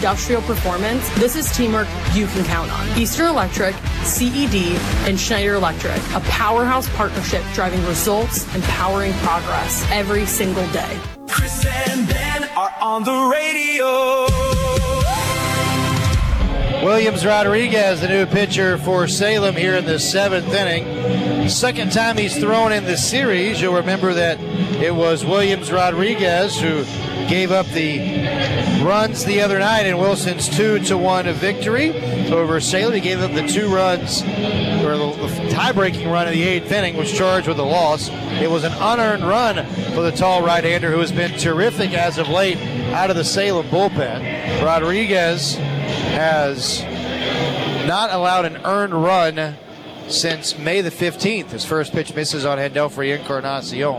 industrial performance, this is teamwork you can count on. Eastern Electric, CED, and Schneider Electric, a powerhouse partnership driving results and powering progress every single day. Chris and Ben are on the radio. Williams Rodriguez, the new pitcher for Salem here in the 7th inning. Second time he's thrown in the series. You'll remember that it was Williams Rodriguez who gave up the runs the other night in Wilson's 2-1 victory over Salem. He gave up the 2 runs, or the tie-breaking run in the 8th inning, was charged with a loss. It was an unearned run for the tall right-hander who has been terrific as of late out of the Salem bullpen. Rodriguez has not allowed an earned run since May the 15th. His first pitch misses on Hendelfrey Encarnacion.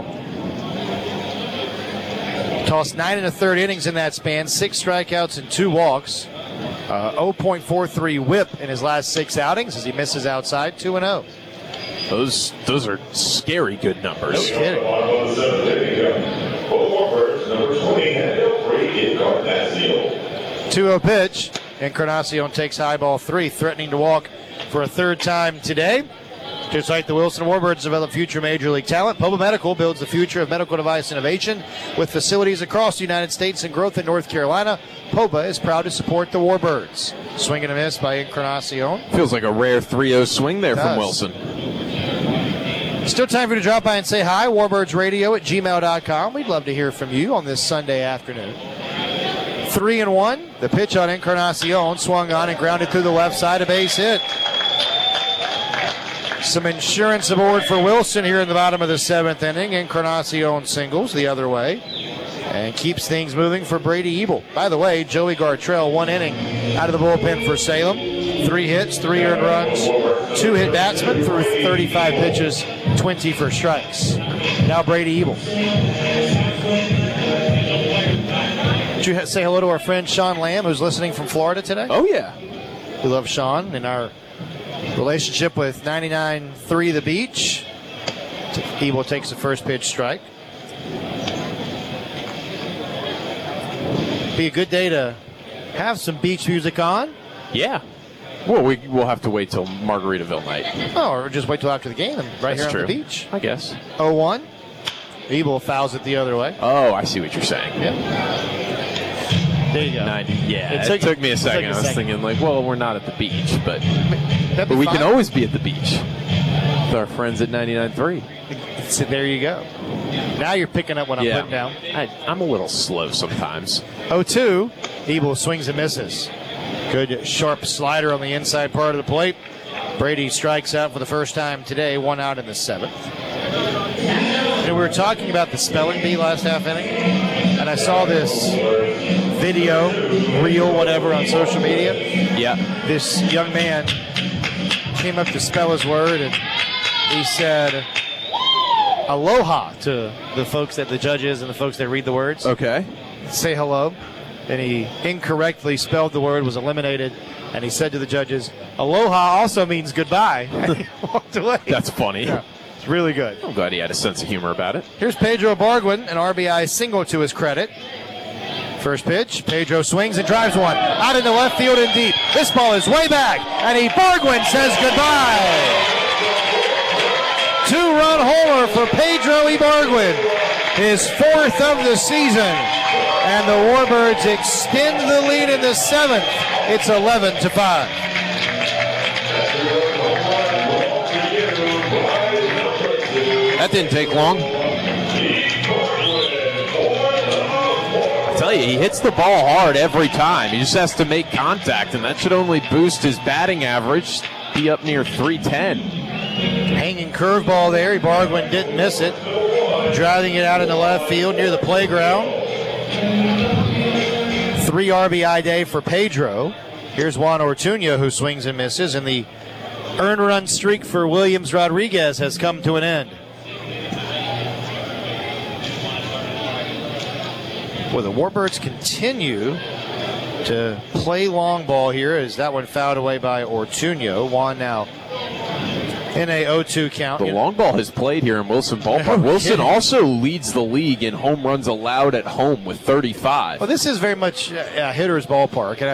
Tossed 9 1/3 innings in that span, 6 strikeouts and 2 walks. 0.43 whip in his last 6 outings as he misses outside, 2-0. Those are scary good numbers. No kidding. 2-0 pitch. Encarnacion takes high ball 3, threatening to walk for a 3rd time today. Just like the Wilson Warbirds develop future Major League talent, Poba Medical builds the future of medical device innovation with facilities across the United States and growth in North Carolina. Poba is proud to support the Warbirds. Swing and a miss by Encarnacion. Feels like a rare 3-0 swing there from Wilson. Still time for you to drop by and say hi. WarbirdsRadio@gmail.com. We'd love to hear from you on this Sunday afternoon. 3-1. The pitch on Encarnacion swung on and grounded through the left side, a base hit. Some insurance aboard for Wilson here in the bottom of the 7th inning. Encarnacion singles the other way and keeps things moving for Brady Ebel. By the way, Joey Gartrell, 1 inning out of the bullpen for Salem. 3 hits, 3 earned runs, 2 hit batsmen through 35 pitches, 20 for strikes. Now Brady Ebel. Did you say hello to our friend Sean Lamb, who's listening from Florida today? Oh, yeah. We love Sean and our relationship with 99.3 The Beach. Ebel takes the first pitch strike. Be a good day to have some beach music on. Yeah. Well, we'll have to wait till Margaritaville night. Oh, or just wait till after the game and right That's here on true. the beach. I guess. 0-1. Ebel fouls it the other way. Oh, I see what you're saying. Yeah. There you go. It took me a second. I was thinking, like, well, we're not at the beach, but we can always be at the beach with our friends at 99.3. So there you go. Now you're picking up what I'm putting down. I'm a little slow sometimes. 0-2. Ebel swings and misses. Good sharp slider on the inside part of the plate. Brady strikes out for the first time today, 1 out in the 7th. And we were talking about the spelling bee last half inning, and I saw this video, reel, whatever, on social media. Yeah. This young man came up to spell his word, and he said aloha to the folks that the judges and the folks that read the words. Okay. Say hello. And he incorrectly spelled the word, was eliminated, and he said to the judges, aloha also means goodbye. And he walked away. That's funny. Yeah, it's really good. I'm glad he had a sense of humor about it. Here's Pedro Ibargüen, an RBI single to his credit. First pitch, Pedro swings and drives one out into left field and deep. This ball is way back, and Ibargüen says goodbye. 2-run homer for Pedro Ibargüen, his 4th of the season. And the Warbirds extend the lead in the 7th. It's 11-5. That didn't take long. I tell you, he hits the ball hard every time. He just has to make contact, and that should only boost his batting average, be up near 310. Hanging curveball there. Ibargüen didn't miss it. Driving it out in the left field near the playground. 3 RBI day for Pedro. Here's Juan Ortuño, who swings and misses, and the earned run streak for Williams Rodriguez has come to an end. Well, the Warbirds continue to play long ball here as that one fouled away by Ortuño. Juan now in a 0-2 count. The long ball has played here in Wilson Ballpark. Wilson also leads the league in home runs allowed at home with 35. Well, this is very much a hitter's ballpark, and